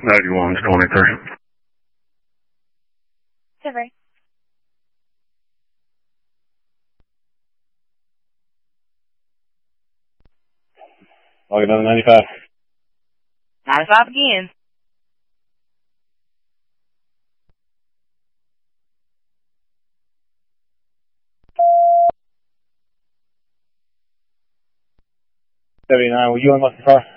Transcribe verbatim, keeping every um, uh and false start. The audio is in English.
ninety-one, twenty-three. Silver. Log another ninety-five. ninety-five again. seventy-nine, were you unlock the car?